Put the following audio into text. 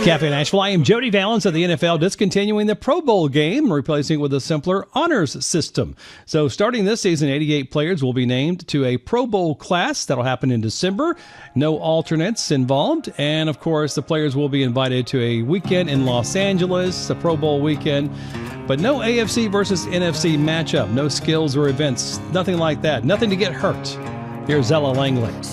Cafe Nashville. I am Jody Valens of the NFL, discontinuing the Pro Bowl game, replacing it with a simpler honors system. So starting this season, 88 players will be named to a Pro Bowl class. That'll happen in December. No alternates involved. And, of course, the players will be invited to a weekend in Los Angeles, a Pro Bowl weekend. But no AFC versus NFC matchup, no skills or events, nothing like that, nothing to get hurt. Here's Ella Langley.